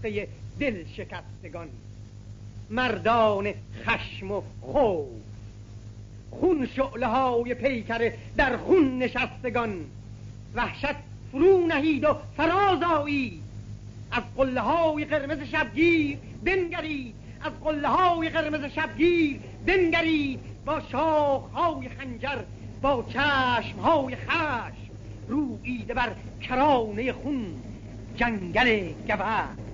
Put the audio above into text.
دسته دل شکستگان. مردان خشم و خوف، خون شعله های پیکر در خون نشستگان. وحشت فرو نهید و فراز آیید، از قله های قرمز شبگیر بنگرید، از قله های قرمز شبگیر بنگرید. با شاخ های خنجر، با چشم های خشم، روییده بر کرانه خون جنگل گوزن.